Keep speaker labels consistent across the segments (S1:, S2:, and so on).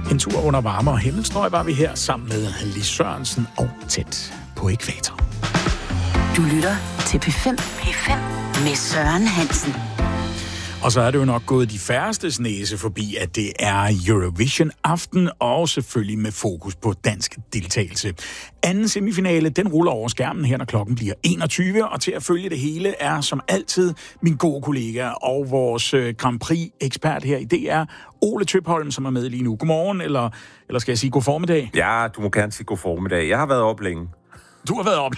S1: En tur under varmere himmelstrøg var vi her sammen med Lis Sørensen og tæt på ækvator.
S2: Du lytter til P5. P5 med Søren Hansen.
S1: Og så er det jo nok gået de færstes næse forbi, at det er Eurovision-aften, og selvfølgelig med fokus på dansk deltagelse. Anden semifinale, den ruller over skærmen her, når klokken bliver 21, og til at følge det hele er som altid min gode kollega og vores Grand Prix-ekspert her i DR, Ole Tøpholm, som er med lige nu. Godmorgen, eller skal jeg sige god formiddag?
S3: Ja, du må gerne sige god formiddag. Jeg har været op længe.
S1: Du har været op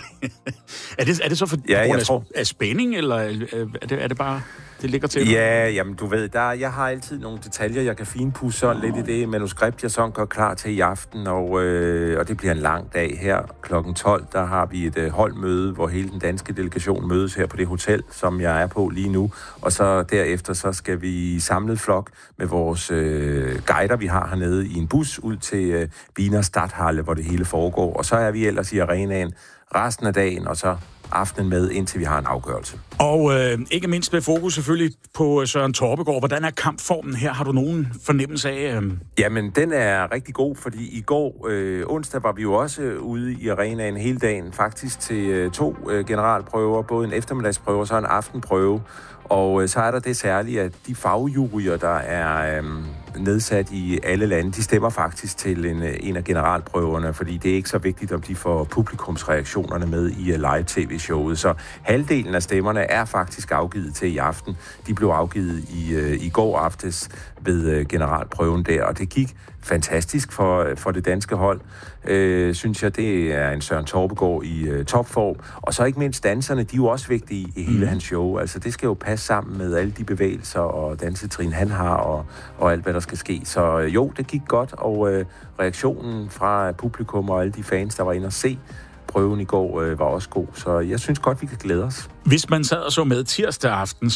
S1: er det så for grund af spænding, eller er det bare... Det ligger til.
S3: Ja, jamen du ved, jeg har altid nogle detaljer, jeg kan finpudse sådan lidt i det manuskript, jeg sådan gør klar til i aften, og det bliver en lang dag her. Klokken 12, der har vi et holdmøde, hvor hele den danske delegation mødes her på det hotel, som jeg er på lige nu. Og så derefter, så skal vi samle flok med vores guider, vi har hernede i en bus ud til Wiener Stadthalle, hvor det hele foregår. Og så er vi ellers i arenaen resten af dagen, og så aftenen med, indtil vi har en afgørelse.
S1: Og ikke mindst med fokus selvfølgelig på Søren Torpegaard. Hvordan er kampformen her? Har du nogen fornemmelse af?
S3: Jamen, den er rigtig god, fordi i går onsdag var vi jo også ude i arenaen hele dagen, faktisk til 2 generalprøver, både en eftermiddagsprøve og så en aftenprøve. Og så er der det særlige, at de fagjuryer, der er nedsat i alle lande, de stemmer faktisk til en af generalprøverne, fordi det er ikke så vigtigt, om de får publikumsreaktionerne med i live-tv-showet. Så halvdelen af stemmerne er faktisk afgivet til i aften. De blev afgivet i går aftes ved generalprøven der, og det gik fantastisk for det danske hold. Synes jeg, det er en Søren Torpegaard i topform. Og så ikke mindst danserne, de er jo også vigtige i hele hans show. Altså, det skal jo passe sammen med alle de bevægelser og dansetrin, han har, og alt, hvad der skal ske. Så jo, det gik godt, og reaktionen fra publikum og alle de fans, der var inde og se prøven i går, var også god. Så jeg synes godt, vi kan glæde os.
S1: Hvis man sad og så med tirsdag aften,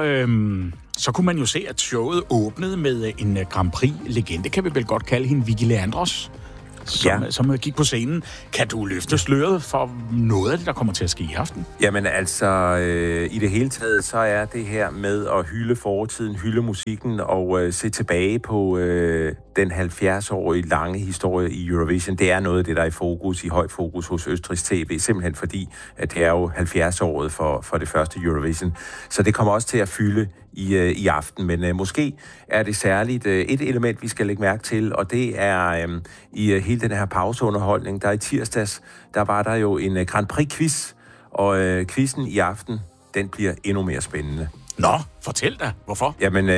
S1: så kunne man jo se, at åbnede med en Grand Prix-legende, kan vi vel godt kalde hende, Vicky Leandros, som gik på scenen. Kan du løfte sløret for noget af det, der kommer til at ske i aften?
S3: Jamen altså, i det hele taget, så er det her med at hylde fortiden, hylde musikken og se tilbage på den 70-årige lange historie i Eurovision. Det er noget af det, der er i fokus, i høj fokus hos Østrigs TV, simpelthen fordi, at det er jo 70-året for det første Eurovision. Så det kommer også til at fylde i aften, men måske er det særligt et element, vi skal lægge mærke til, og det er i hele den her pauseunderholdning, der i tirsdags, der var der jo en Grand Prix-quiz, og quizzen i aften, den bliver endnu mere spændende.
S1: Nå, fortæl da, hvorfor?
S3: Jamen,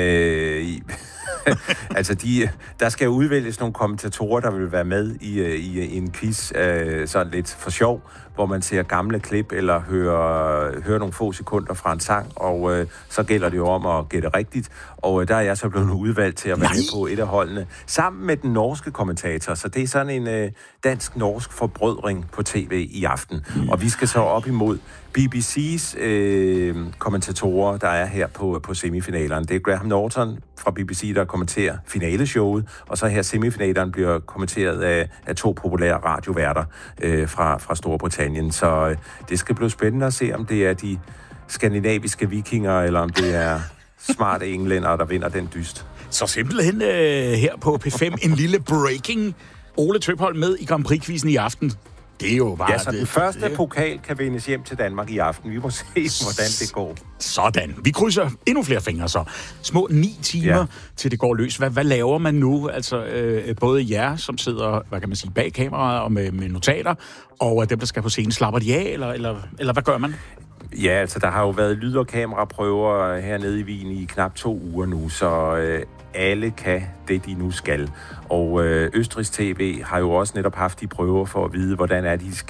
S3: altså der skal udvælges nogle kommentatorer, der vil være med i en quiz, sådan lidt for sjov, hvor man ser gamle klip eller hører nogle få sekunder fra en sang, og så gælder det jo om at gætte rigtigt. Og der er jeg så blevet udvalgt til at være med på et af holdene, sammen med den norske kommentator. Så det er sådan en dansk-norsk forbrødring på tv i aften. Og vi skal så op imod BBC's kommentatorer, der er her på semifinalerne. Det er Graham Norton fra BBC, der kommenterer finaleshowet, og så her semifinalerne bliver kommenteret af 2 populære radioværter fra Storbritannien. Så det skal blive spændende at se, om det er de skandinaviske vikinger, eller om det er smarte englænder, der vinder den dyst.
S1: Så simpelthen her på P5 en lille breaking. Ole Tøpholm med i Grand Prix-quizzen i aften. Det er jo bare...
S3: Ja, så den første pokal kan vindes hjem til Danmark i aften. Vi må se, hvordan det går.
S1: Sådan. Vi krydser endnu flere fingre så. Små 9 timer, til det går løs. Hvad laver man nu? Altså, både jer, som sidder, hvad kan man sige, bag kameraet og med notater, og dem, der skal på scenen, slapper de af, eller hvad gør man?
S3: Ja, altså, der har jo været lyd- og kameraprøver hernede i Wien i knap 2 uger nu, så alle kan det, de nu skal. Og Østrigs TV har jo også netop haft de prøver for at vide, hvordan er de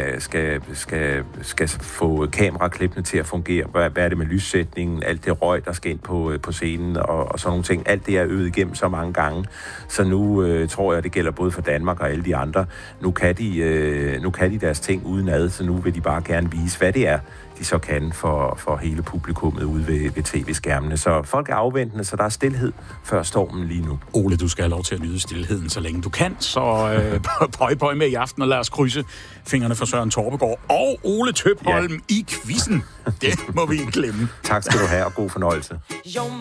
S3: skal få kameraklippene til at fungere. Hvad er det med lyssætningen, alt det røg, der skal ind på scenen og sådan nogle ting. Alt det er øvet igennem så mange gange. Så nu tror jeg, det gælder både for Danmark og alle de andre. Nu kan de deres ting udenad, så nu vil de bare gerne vise, hvad det er, de så kan for hele publikummet ude ved tv-skærmene. Så folk er afventende, så der er stilhed før stormen lige nu.
S1: Ole, du skal have lov til at nyde stilheden, så længe du kan. Så pøj med i aften, og lad os krydse fingrene for Søren Torpegaard og Ole Tøpholm i quizzen. Det må vi ikke glemme.
S3: Tak skal du have, og god fornøjelse.